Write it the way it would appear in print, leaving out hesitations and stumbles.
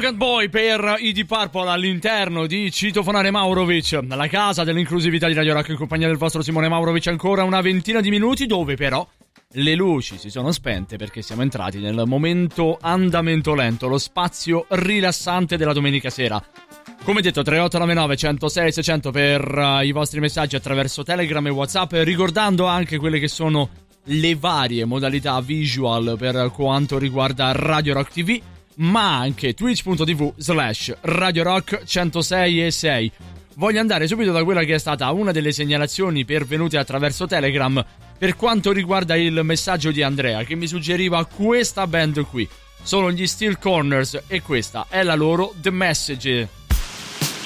Slogan Boy per i Deep Purple all'interno di Citofonare Maurovic, la casa dell'inclusività di Radio Rock, in compagnia del vostro Simone Maurovic. Ancora una ventina di minuti dove però le luci si sono spente perché siamo entrati nel momento andamento lento, lo spazio rilassante della domenica sera. Come detto, 3899 106 600 per i vostri messaggi attraverso Telegram e WhatsApp, ricordando anche quelle che sono le varie modalità visual per quanto riguarda Radio Rock TV, ma anche twitch.tv/Radio Rock 106 e 6. Voglio andare subito da quella che è stata una delle segnalazioni pervenute attraverso Telegram per quanto riguarda il messaggio di Andrea, che mi suggeriva questa band qui. Sono gli Steel Corners e questa è la loro The Message.